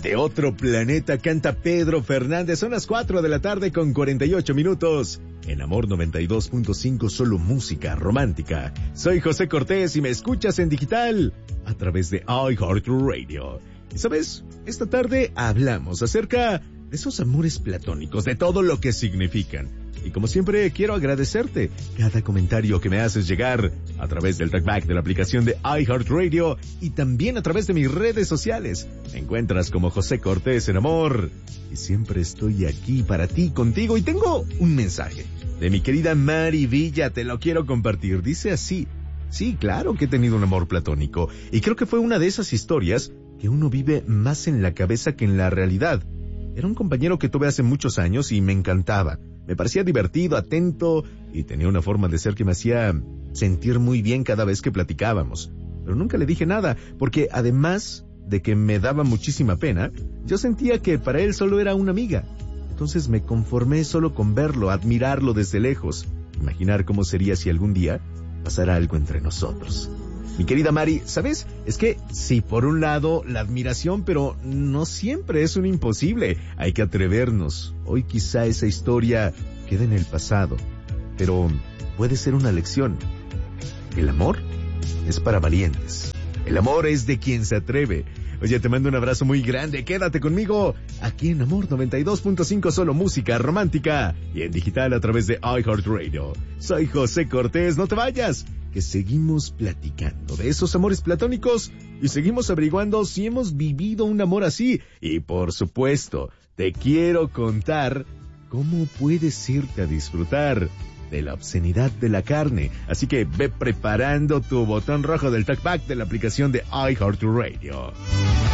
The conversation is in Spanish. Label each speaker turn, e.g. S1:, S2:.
S1: De otro planeta canta Pedro Fernández. Son las 4 de la tarde con 48 minutos. En Amor 92.5, solo música romántica. Soy José Cortés y me escuchas en digital a través de iHeartRadio. Y sabes, esta tarde hablamos acerca de esos amores platónicos, de todo lo que significan. Y como siempre, quiero agradecerte cada comentario que me haces llegar a través del talkback de la aplicación de iHeartRadio y también a través de mis redes sociales. Me encuentras como José Cortés en Amor. Y siempre estoy aquí para ti, contigo. Y tengo un mensaje de mi querida Mari Villa, te lo quiero compartir. Dice así: sí, claro que he tenido un amor platónico. Y creo que fue una de esas historias que uno vive más en la cabeza que en la realidad. Era un compañero que tuve hace muchos años y me encantaba. Me parecía divertido, atento y tenía una forma de ser que me hacía sentir muy bien cada vez que platicábamos. Pero nunca le dije nada, porque además de que me daba muchísima pena, yo sentía que para él solo era una amiga. Entonces me conformé solo con verlo, admirarlo desde lejos, imaginar cómo sería si algún día pasara algo entre nosotros. Mi querida Mari, ¿sabes? Es que sí, por un lado, la admiración, pero no siempre es un imposible. Hay que atrevernos. Hoy quizá esa historia quede en el pasado, pero puede ser una lección. El amor es para valientes. El amor es de quien se atreve. Oye, te mando un abrazo muy grande. Quédate conmigo aquí en Amor 92.5, solo música romántica y en digital a través de iHeartRadio. Soy José Cortés, no te vayas, que seguimos platicando de esos amores platónicos y seguimos averiguando si hemos vivido un amor así. Y por supuesto, te quiero contar cómo puedes irte a disfrutar de la obscenidad de la carne. Así que ve preparando tu botón rojo del talkback de la aplicación de iHeartRadio.